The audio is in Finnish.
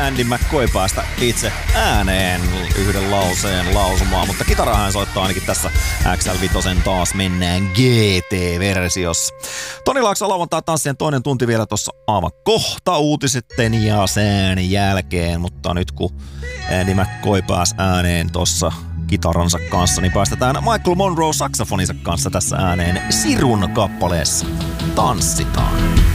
Andy McCoy päästä itse ääneen yhden lauseen lausumaan, mutta kitaraa hän soittaa ainakin tässä XL5 taas mennään GT-versiossa. Toni Laakso lauantaa tanssien toinen tunti vielä tuossa aivan kohta uutisten ja sen jälkeen, mutta nyt kun Andy McCoy pääsi ääneen tuossa kitaransa kanssa, niin päästetään Michael Monroe saksofoninsa kanssa tässä ääneen Sirun kappaleessa. Tanssitaan.